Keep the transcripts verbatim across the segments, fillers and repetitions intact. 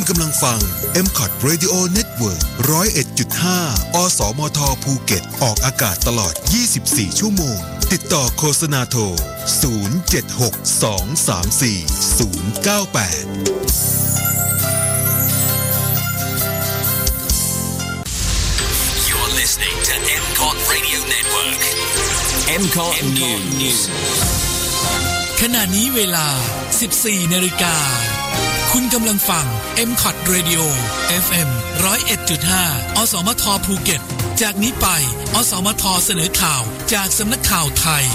กำลังฟัง เอ็ม คอท Radio Network หนึ่งศูนย์เอ็ดจุดห้า อสมทภูเก็ตออกอากาศตลอดยี่สิบสี่ชั่วโมงติดต่อโฆษณาโทรศูนย์ เจ็ด หก สอง สาม สี่ ศูนย์ เก้า แปด Listening to เอ็ม คอท Radio Network เอ็ม คอท News ขณะนี้เวลา สิบสี่ นาฬิกาคุณกำลังฟัง เอ็ม คอท Radio เอฟ เอ็ม หนึ่งศูนย์เอ็ดจุดห้า อสมทภูเก็ตจากนี้ไปอสมทเสนอข่าวจากสำนักข่าวไทย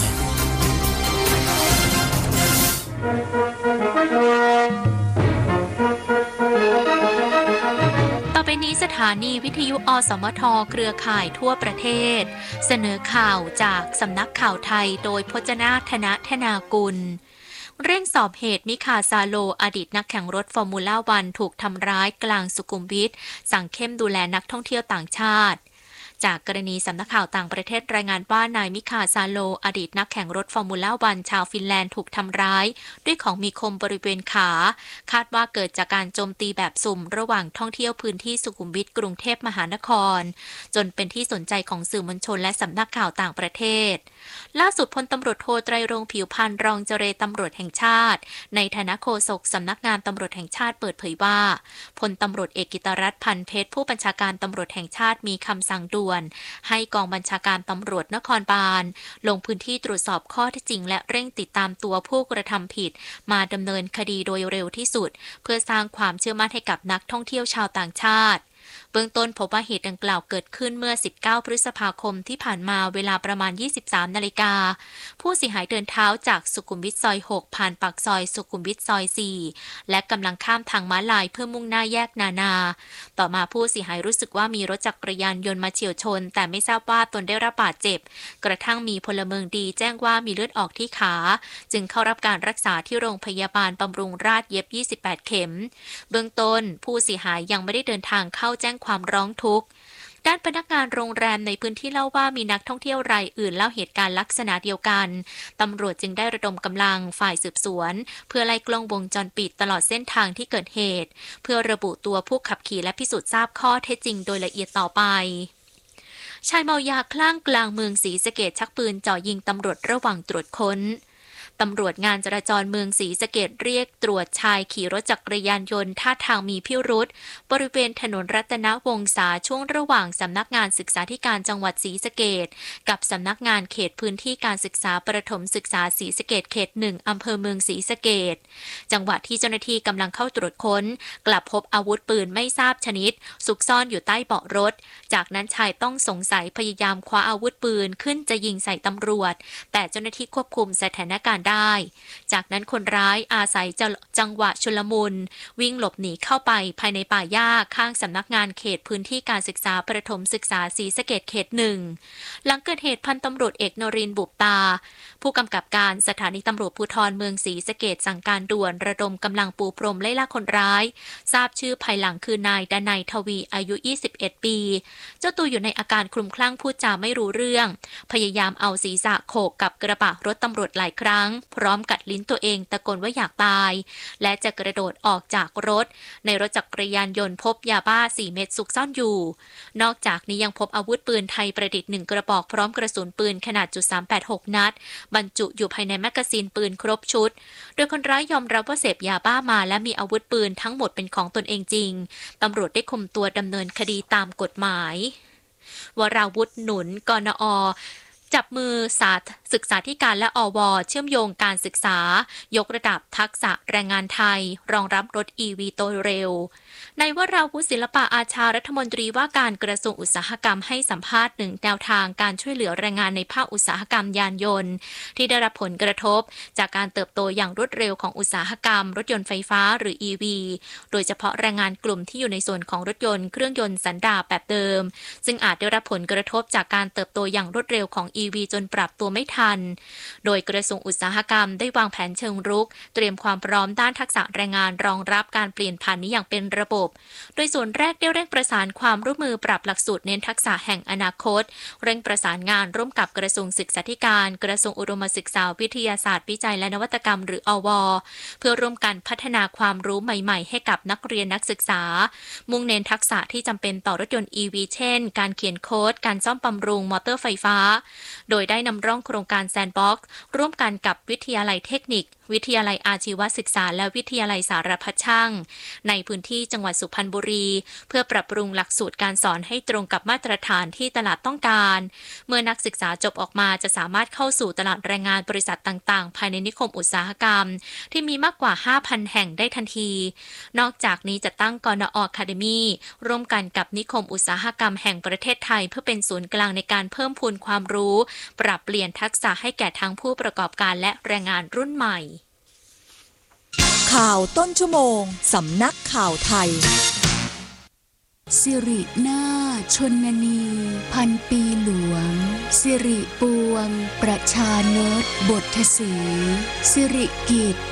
นี้สถานีวิทยุอสมทเครือข่ายทั่วประเทศเสนอข่าวจากสำนักข่าวไทยโดยพจนาธนธนากุลเร่งสอบเหตุมิคาซาโลอดีตนักแข่งรถฟอร์มูล่าวันถูกทำร้ายกลางสุขุมวิทสั่งเข้มดูแลนักท่องเที่ยวต่างชาติจากกรณีสำนักข่าวต่างประเทศรายงานว่านายมิคาซาโลอดีตนักแข่งรถฟอร์มูล่าวันชาวฟินแลนด์ถูกทำร้ายด้วยของมีคมบริเวณขาคาดว่าเกิดจากการโจมตีแบบสุ่มระหว่างท่องเที่ยวพื้นที่สุขุมวิทกรุงเทพมหานครจนเป็นที่สนใจของสื่อมวลชนและสำนักข่าวต่างประเทศล่าสุดพลตำรวจโทไตรรงค์ผิวพรรณรองเจรตำรวจแห่งชาติในฐานะโฆษกสำนักงานตำรวจแห่งชาติเปิดเผยว่าพลตำรวจเอกกิตรัตน์พันเพชรผู้บัญชาการตำรวจแห่งชาติมีคำสั่งด่วนให้กองบัญชาการตำรวจนครบาลลงพื้นที่ตรวจสอบข้อเท็จจริงและเร่งติดตามตัวผู้กระทำผิดมาดำเนินคดีโดยเร็วที่สุดเพื่อสร้างความเชื่อมั่นให้กับนักท่องเที่ยวชาวต่างชาติเบื้องต้นพบว่าเหตุดังกล่าวเกิดขึ้นเมื่อสิบเก้าพฤษภาคมที่ผ่านมาเวลาประมาณยี่สิบสามนาฬิกาผู้เสียหายเดินเท้าจากสุขุมวิทซอยหกผ่านปากซอยสุขุมวิทซอยสี่และกำลังข้ามทางม้าลายเพื่อมุ่งหน้าแยกนานาต่อมาผู้เสียหายรู้สึกว่ามีรถจักรยานยนต์มาเฉี่ยวชนแต่ไม่ทราบว่าตนได้รับบาดเจ็บกระทั่งมีพลเมืองดีแจ้งว่ามีเลือดออกที่ขาจึงเข้ารับการรักษาที่โรงพยาบาลบำรุงราษฎร์เย็บยี่สิบแปดเข็มเบื้องต้นผู้เสียหายยังไม่ได้เดินทางเข้าแจ้งความร้องทุกข์ด้านพนักงานโรงแรมในพื้นที่เล่าว่ามีนักท่องเที่ยวรายอื่นเล่าเหตุการณ์ลักษณะเดียวกันตำรวจจึงได้ระดมกำลังฝ่ายสืบสวนเพื่อไล่กล้องวงจรปิดตลอดเส้นทางที่เกิดเหตุเพื่อระบุตัวผู้ขับขี่และพิสูจน์ทราบข้อเท็จจริงโดยละเอียดต่อไปชายเมายาคลั่งกลางเมืองศรีสะเกษชักปืนจ่อยิงตำรวจระหว่างตรวจค้นตำรวจงานจราจรเมืองศรีสะเกษเรียกตรวจชายขี่รถจักรยานยนต์ท่าทางมีพิรุธบริเวณถนนรัตนวงศาช่วงระหว่างสำนักงานศึกษาธิการจังหวัดศรีสะเกษกับสำนักงานเขตพื้นที่การศึกษาประถมศึกษาศรีสะเกษเขตหนึ่งอำเภอเมืองศรีสะเกษจังหวะที่เจ้าหน้าที่กำลังเข้าตรวจค้นกลับพบอาวุธปืนไม่ทราบชนิดซุกซ่อนอยู่ใต้เบาะรถจากนั้นชายต้องสงสัยพยายามคว้าอาวุธปืนขึ้นจะยิงใส่ตำรวจแต่เจ้าหน้าที่ควบคุมสถานการณ์ได้จากนั้นคนร้ายอาศัยจังหวะชุลมุนวิ่งหลบหนีเข้าไปภายในป่าหญ้าข้างสำนักงานเขตพื้นที่การศึกษาประถมศึกษาศรีสะเกษเขตหนึ่งหลังเกิดเหตุพันตำรวจเอกนรินทร์บุบตาผู้กำกับการสถานีตำรวจภูธรเมืองศรีสะเกษสั่งการด่วนระดมกำลังปูพรมไล่ล่าคนร้ายทราบชื่อภายหลังคือนายดนัยทวีอายุยี่สิบเอ็ดปีเจ้าตัวอยู่ในอาการคลุมคลั่งพูดจาไม่รู้เรื่องพยายามเอาศีรษะโขกกับกระบะรถตำรวจหลายครั้งพร้อมกัดลิ้นตัวเองตะโกนว่าอยากตายและจะกระโดดออกจากรถในรถจักรยานยนต์พบยาบ้าสี่เม็ดซุกซ่อนอยู่นอกจากนี้ยังพบอาวุธปืนไทยประดิษฐ์หนึ่งกระบอกพร้อมกระสุนปืนขนาดจุดสามแปดหกนัดบรรจุอยู่ภายในแมกกาซีนปืนครบชุดโดยคนร้ายยอมรับว่าเสพยาบ้ามาและมีอาวุธปืนทั้งหมดเป็นของตนเองจริงตำรวจได้คุมตัวดำเนินคดีตามกฎหมายวราวุธหนุนกนอจับมือสาศึกษาธิการและอวเชื่อมโยงการศึกษายกระดับทักษะแรงงานไทยรองรับรถ อี วี โตเร็วในวราวุธศิลปะอาชารัฐมนตรีว่าการกระทรวงอุตสาหกรรมให้สัมภาษณ์หนึ่งแนวทางการช่วยเหลือแรงงานในภาคอุตสาหกรรมยานยนต์ที่ได้รับผลกระทบจากการเติบโตอย่างรวดเร็วของอุตสาหกรรมรถยนต์ไฟฟ้าหรือ อี วี โดยเฉพาะแรงงานกลุ่มที่อยู่ในส่วนของรถยนต์เครื่องยนต์สันดาปแบบเดิมซึ่งอาจได้รับผลกระทบจากการเติบโตอย่างรวดเร็วของ อีอี วี จนปรับตัวไม่ทันโดยกระทรวงอุตสาหกรรมได้วางแผนเชิงรุกเตรียมความพร้อมด้านทักษะแรงงานรองรับการเปลี่ยนผ่านนี้อย่างเป็นระบบโดยส่วนแรกได้เร่งประสานความร่วมมือปรับหลักสูตรเน้นทักษะแห่งอนาคตเร่งประสานงานร่วมกับกระทรวงศึกษาธิการกระทรวงอุดมศึกษาวิทยาศาสตร์วิจัยและนวัตกรรมหรืออว.เพื่อร่วมกันพัฒนาความรู้ใหม่ๆให้กับนักเรียนนักศึกษามุ่งเน้นทักษะที่จำเป็นต่อรถยนต์ อี วี เช่นการเขียนโค้ดการซ่อมบำรุงมอเตอร์ไฟฟ้าโดยได้นำร่องโครงการแซนด์บ็อกซ์ร่วมกันกับวิทยาลัยเทคนิควิทยาลัยอาชีวศึกษาและวิทยาลัยสารพัดช่างในพื้นที่จังหวัดสุพรรณบุรีเพื่อปรับปรุงหลักสูตรการสอนให้ตรงกับมาตรฐานที่ตลาดต้องการเมื่อนักศึกษาจบออกมาจะสามารถเข้าสู่ตลาดแรงงานบริษัทต่างๆภายในนิคมอุตสาหกรรมที่มีมากกว่า ห้าพัน แห่งได้ทันทีนอกจากนี้จะตั้งกนอ Academy ร่วมกันกับนิคมอุตสาหกรรมแห่งประเทศไทยเพื่อเป็นศูนย์กลางในการเพิ่มพูนความรู้ปรับเปลี่ยนทักษะให้แก่ทั้งผู้ประกอบการและแรงงานรุ่นใหม่ข่าวต้นชั่วโมงสำนักข่าวไทยสิรินาถชนนีพันปีหลวงสิริปวงประชานตบทสีสิริกิจ